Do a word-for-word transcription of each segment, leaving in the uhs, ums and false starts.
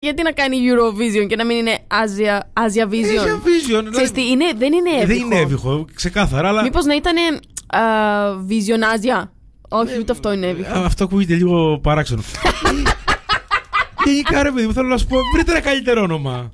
Γιατί να κάνει Eurovision και να μην είναι Asia, Asia Vision. Asia Vision. Ξέρεις τι, είναι, δεν είναι εύβηχο. Δεν είναι εύβηχο, ξεκάθαρα. Αλλά... Μήπως να ήταν uh, Vision Asia. Όχι, ούτε αυτό είναι εύβηχο. Αυτό ακούγεται λίγο παράξενο. Γενικά ρε παιδί μου, θέλω να σου πω, βρείτε ένα καλύτερο όνομα.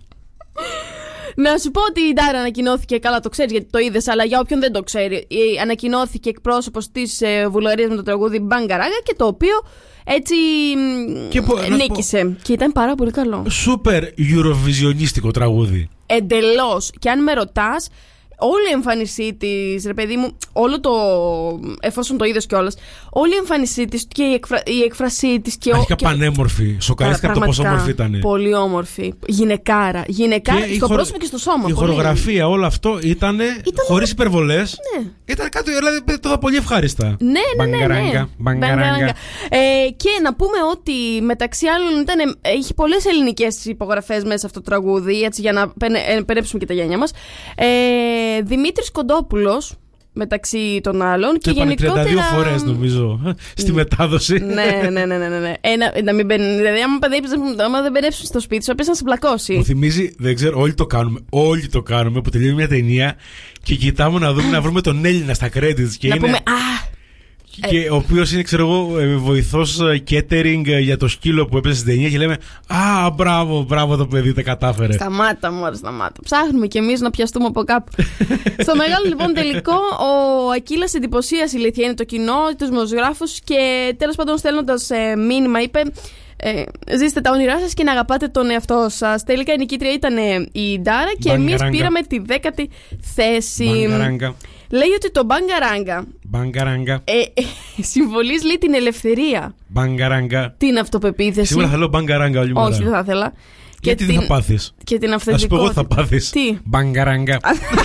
Να σου πω ότι η Ντάρα ανακοινώθηκε, καλά το ξέρεις γιατί το είδες, αλλά για όποιον δεν το ξέρει, ανακοινώθηκε εκπρόσωπος της ε, Βουλγαρίας με το τραγούδι Μπαγκαράγκα και το οποίο έτσι και πο, νίκησε. Πω... Και ήταν πάρα πολύ καλό. Σούπερ Eurovisionίστικο τραγούδι. Εντελώς. Και αν με ρωτάς, όλη η εμφάνισή της, ρε παιδί μου, όλο το. Εφόσον το είδες κιόλας, όλη η εμφάνισή της και η, εκφρα... η έκφρασή της. Και αρχικά και... πανέμορφη. Σοκαρίστηκα από το πόσο όμορφη ήταν. Πολύ όμορφη. Γυναικάρα. Γυναικάρα στο χορο... πρόσωπο και στο σώμα. Η πολύ. Χορογραφία, όλο αυτό ήταν, ήταν... χωρίς υπερβολές. Ναι. Ήταν κάτι, δηλαδή το είδα πολύ ευχάριστα. Ναι, ναι, ναι. Μπαγκαράγκα. Μπαγκαράγκα. Ε, και να πούμε ότι μεταξύ άλλων ήταν, έχει πολλές ελληνικές υπογραφές μέσα αυτό το τραγούδι, έτσι για να περέψουμε και τα γένια μας. Ε, Δημήτρης Κοντόπουλος μεταξύ των άλλων. Και γενικότερα τριάντα δύο φορές νομίζω στη μετάδοση. Ναι, ναι, ναι, ναι, ναι. Ένα, να μην μπαίνει, δηλαδή άμα δεν περέψουν στο σπίτι σου, απέσαι να σε πλακώσει. Μου θυμίζει, δεν ξέρω, όλοι το κάνουμε. Όλοι το κάνουμε που τελειώνει μια ταινία και κοιτάμε να δούμε να βρούμε τον Έλληνα στα credits. Και να είναι... πούμε, α! Και ε, ο οποίος είναι, ξέρω εγώ, βοηθός catering για το σκύλο που έπαιζε στην ταινία και λέμε α, μπράβο, μπράβο το παιδί, τα κατάφερε. Σταμάτα, μωρέ, σταμάτα. Ψάχνουμε κι εμείς να πιαστούμε από κάπου. Στο μεγάλο λοιπόν τελικό, ο Ακύλας εντυπωσίασε, ηλίθεια είναι το κοινό, τους δημοσιογράφους και τέλος πάντων στέλνοντας ε, μήνυμα είπε. Ε, ζήστε τα όνειρά σας και να αγαπάτε τον εαυτό σας. Τελικά η νικήτρια ήταν η Ντάρα και εμείς πήραμε τη δέκατη θέση. Μπαγκαράγκα. Λέει ότι το Μπαγκαράγκα Μπαγκαράγκα ε, ε, συμβολίζει, λέει, την ελευθερία, Μπαγκαράγκα, την αυτοπεποίθηση. Σίγουρα θέλω Μπαγκαράγκα όλη μέρα. Όχι, δεν θα ήθελα. Γιατί τι θα πάθεις? Και την αυθεντικότητα. Θα σου πω εγώ θα πάθεις. Τι? Μπαγκαράγκα.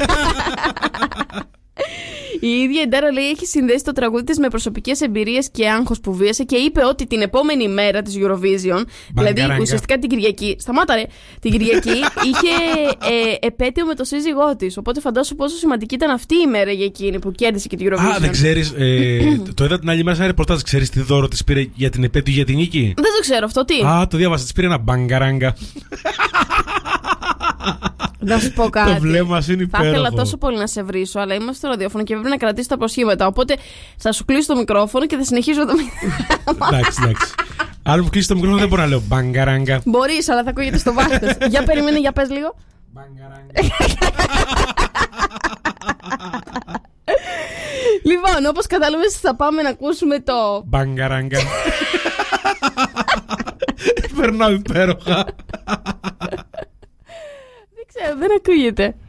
Η ίδια η Ντάρα, λέει, έχει συνδέσει το τραγούδι της με προσωπικές εμπειρίες και άγχος που βίασε και είπε ότι την επόμενη μέρα της Eurovision, δηλαδή ουσιαστικά την Κυριακή, σταμάτα ρε, την Κυριακή είχε ε, επέτειο με το σύζυγό της. Οπότε φαντάσου πόσο σημαντική ήταν αυτή η μέρα για εκείνη που κέρδισε και την Eurovision. Α, δεν ξέρεις, ε, το είδα την άλλη μέρα σε ένα ρεπορτάζ, ξέρεις τι δώρο της πήρε για την επέτειο για την νίκη? Δεν το ξέρω αυτό, τι? Α, το διάβασα, της πήρε ένα Μπαγκαράγκα. Να σου πω κάτι. Το βλέμμα σου είναι υπέροχο. Θα ήθελα τόσο πολύ να σε βρίσω, αλλά είμαστε στο ραδιόφωνο και πρέπει να κρατήσω τα προσχήματα. Οπότε θα σου κλείσω το μικρόφωνο και θα συνεχίσω το μικρόφωνο. Εντάξει, εντάξει. Αν μου κλείσει το μικρόφωνο δεν μπορώ να λέω Μπαγκαράγκα. Μπορείς, αλλά θα ακούγεται στο βάθος. Για περίμενε, για πες λίγο. Μπαγκαράγκα. Λοιπόν, όπως κατάλαβες, θα πάμε να ακούσουμε το Μπαγκαράγκα. Περνάω υπέροχα. Δεν ξέρω, δεν ακούγεται.